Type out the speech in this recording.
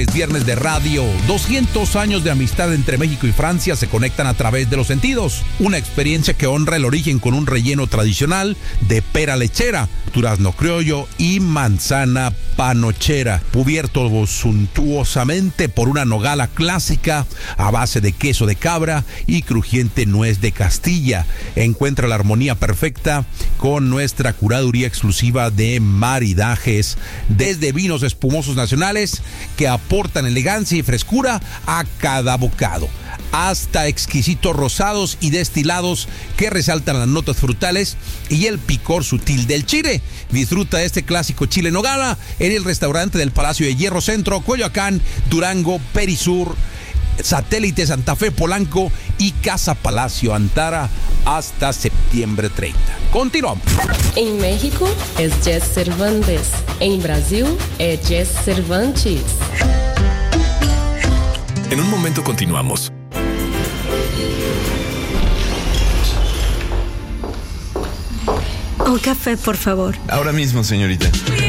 Es viernes de radio. 200 años de amistad entre México y Francia se conectan a través de los sentidos. Una experiencia que honra el origen con un relleno tradicional de pera lechera, durazno criollo y manzana panochera, cubierto suntuosamente por una nogala clásica a base de queso de cabra y crujiente nuez de Castilla. Encuentra la armonía perfecta con nuestra curaduría exclusiva de maridajes, desde vinos espumosos nacionales que aportan elegancia y frescura a cada bocado, hasta exquisitos rosados y destilados que resaltan las notas frutales y el picor sutil del chile. Disfruta de este clásico chile en nogada en el restaurante del Palacio de Hierro Centro, Coyoacán, Durango, Perisur, Satélite Santa Fe, Polanco y Casa Palacio Antara hasta septiembre 30. Continuamos. En México es Jess Cervantes. En Brasil es Jess Cervantes. En un momento continuamos. Un café, por favor. Ahora mismo, señorita.